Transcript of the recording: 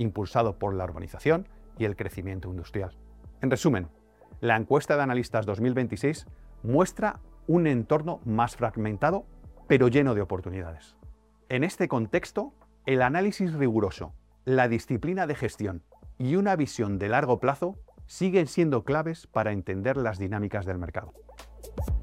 impulsado por la urbanización y el crecimiento industrial. En resumen, la encuesta de analistas 2026 muestra un entorno más fragmentado, pero lleno de oportunidades. En este contexto, el análisis riguroso, la disciplina de gestión y una visión de largo plazo siguen siendo claves para entender las dinámicas del mercado.